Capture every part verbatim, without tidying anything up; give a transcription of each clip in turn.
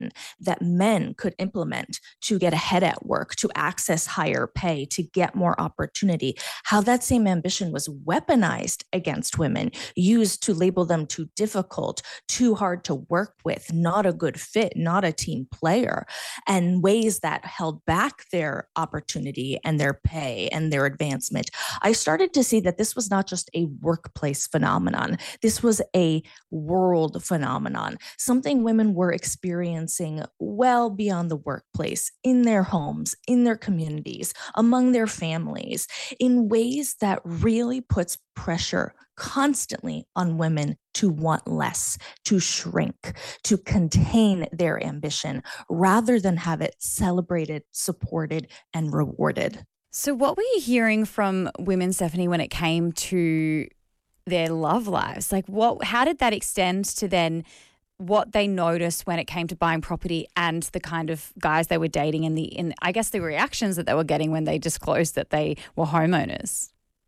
that men could implement to get ahead at work, to access higher pay, to get more opportunity, how that same ambition was weaponized against women, used to label them too difficult, too hard to work with, not a good fit, not a team player, and ways that held back their opportunity and their pay and their advancement. I started to see that this was not just a workplace phenomenon. This was a world phenomenon, something women were experiencing well beyond the workplace, in their homes, in their communities, among their families, in ways that really puts pressure constantly on women to want less, to shrink, to contain their ambition, rather than have it celebrated, supported, and rewarded. So what were you hearing from women, Stephanie, when it came to their love lives? Like what, how did that extend to then what they noticed when it came to buying property and the kind of guys they were dating and the, in, I guess the reactions that they were getting when they disclosed that they were homeowners?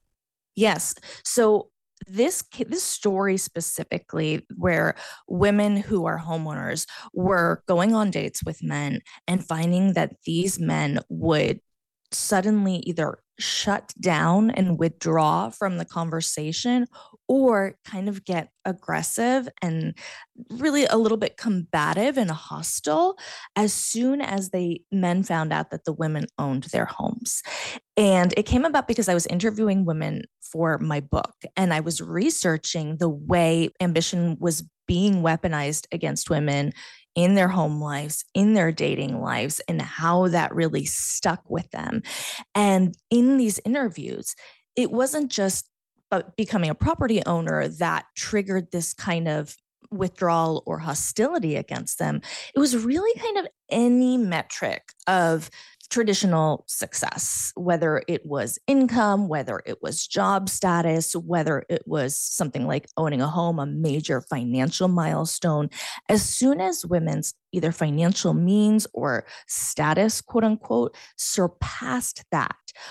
Yes. So this this story specifically, where women who are homeowners were going on dates with men and finding that these men would suddenly either shut down and withdraw from the conversation or kind of get aggressive and really a little bit combative and hostile as soon as they men found out that the women owned their homes. And it came about because I was interviewing women for my book and I was researching the way ambition was being weaponized against women in their home lives, in their dating lives, and how that really stuck with them. And in these interviews, it wasn't just about becoming a property owner that triggered this kind of withdrawal or hostility against them. It was really kind of any metric of traditional success, whether it was income, whether it was job status, whether it was something like owning a home, a major financial milestone. As soon as women's either financial means or status, quote unquote, surpassed that